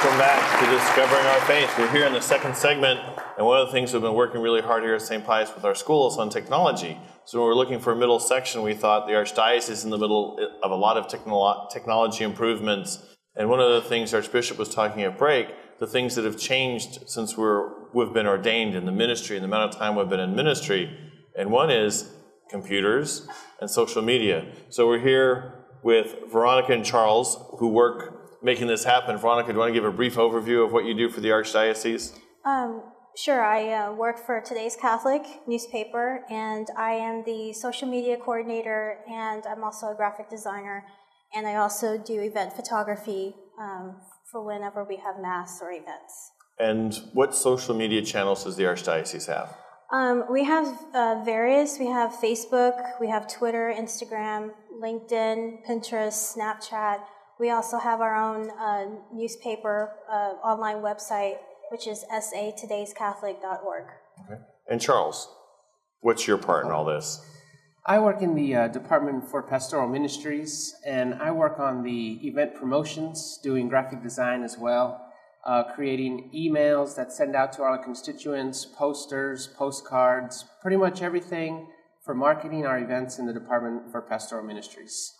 Welcome back to Discovering Our Faith. We're here in the second segment, and one of the things we've been working really hard here at St. Pius with our school is on technology. So when we're looking for a middle section, we thought the Archdiocese is in the middle of a lot of technology improvements. And one of the things Archbishop was talking at break, the things that have changed since we've been ordained in the ministry and the amount of time we've been in ministry. And one is computers and social media. So we're here with Veronica and Charles, who work making this happen. Veronica, do you want to give a brief overview of what you do for the Archdiocese? Sure. I work for Today's Catholic newspaper, and I am the social media coordinator, and I'm also a graphic designer, and I also do event photography for whenever we have Mass or events. And what social media channels does the Archdiocese have? We have various. We have Facebook, we have Twitter, Instagram, LinkedIn, Pinterest, Snapchat. We also have our own newspaper online website, which is satoday'scatholic.org. Okay. And Charles, what's your part in all this? I work in the Department for Pastoral Ministries, and I work on the event promotions, doing graphic design as well, creating emails that send out to our constituents, posters, postcards, pretty much everything for marketing our events in the Department for Pastoral Ministries.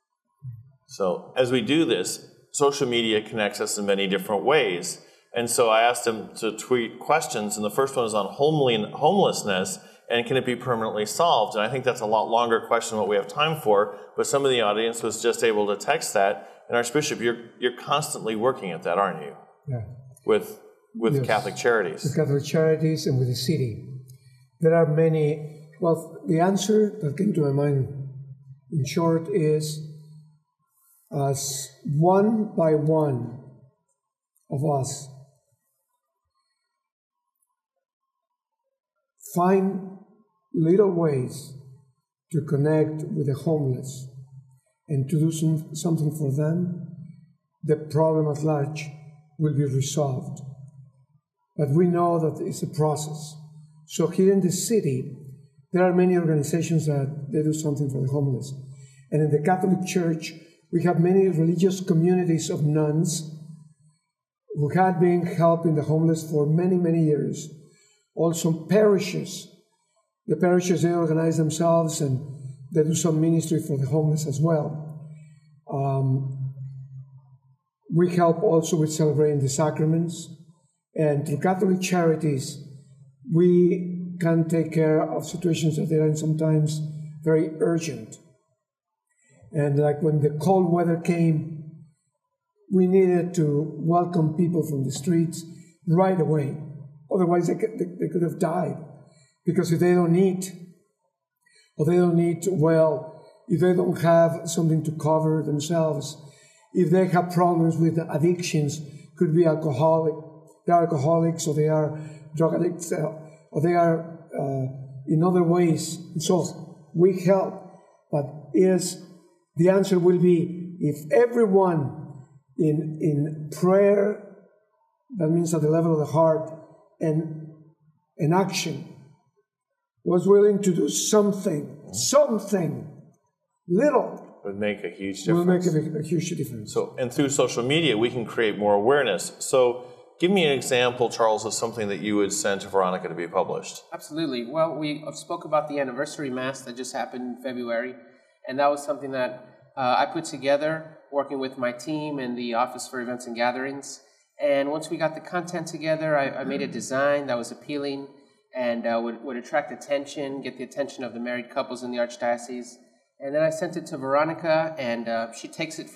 So as we do this, social media connects us in many different ways. And so I asked them to tweet questions, and the first one is on homelessness, and can it be permanently solved? And I think that's a lot longer question than what we have time for, but some of the audience was just able to text that. And Archbishop, you're constantly working at that, aren't you? Yeah. With yes. Catholic Charities. With Catholic Charities and with the city. There are many, well, the answer that came to my mind in short is, as one by one of us find little ways to connect with the homeless and to do something for them, the problem at large will be resolved. But we know that it's a process. So here in the city, there are many organizations that they do something for the homeless. And in the Catholic Church, we have many religious communities of nuns who had been helping the homeless for many, many years. Also parishes. The parishes, they organize themselves and they do some ministry for the homeless as well. We help also with celebrating the sacraments. And through Catholic Charities, we can take care of situations that are sometimes very urgent. And like when the cold weather came, we needed to welcome people from the streets right away. Otherwise, they could have died. Because if they don't eat, or they don't eat well, if they don't have something to cover themselves, if they have problems with addictions, could be alcoholic, they're alcoholics, or they are drug addicts, or they are in other ways. So we help, but the answer will be if everyone in prayer, that means at the level of the heart, and in action, was willing to do something little, would make a huge difference. Will make a huge difference. So, and through social media, we can create more awareness. So give me an example, Charles, of something that you would send to Veronica to be published. Absolutely. Well, we spoke about the anniversary Mass that just happened in February, and that was something that I put together working with my team and the Office for Events and Gatherings. And once we got the content together, I made a design that was appealing and would attract attention, get the attention of the married couples in the Archdiocese. And then I sent it to Veronica, and she takes it